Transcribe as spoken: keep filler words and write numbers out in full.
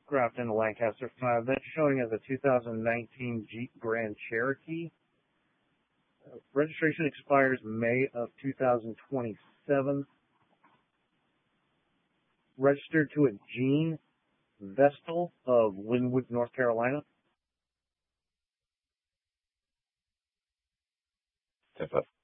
Craft in the Lancaster five. That's showing as a two thousand nineteen Jeep Grand Cherokee. Uh, registration expires May of two thousand twenty-seven. Registered to a Gene Vestal of Linwood, North Carolina. Tip up.